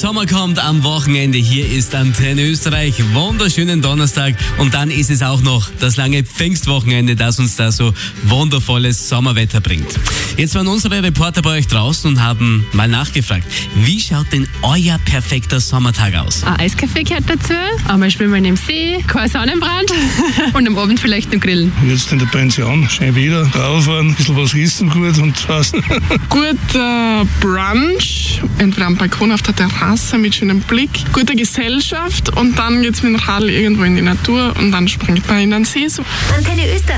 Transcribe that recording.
Sommer kommt am Wochenende. Hier ist Antenne Österreich. Wunderschönen Donnerstag. Und dann ist es auch noch das lange Pfingstwochenende, das uns da so wundervolles Sommerwetter bringt. Jetzt waren unsere Reporter bei euch draußen und haben mal nachgefragt, wie schaut denn euer perfekter Sommertag aus? Ein Eiskaffee gehört dazu, einmal spielen wir neben See, kein Sonnenbrand und am Abend vielleicht noch grillen. Jetzt in der Pension, schön wieder, rausfahren, ein bisschen was essen gut und passt. Guter Brunch, entweder am Balkon auf der Terrasse mit schönem Blick, gute Gesellschaft und dann geht's mit dem Radl irgendwo in die Natur und dann springt man in den See. Antenne Österreich.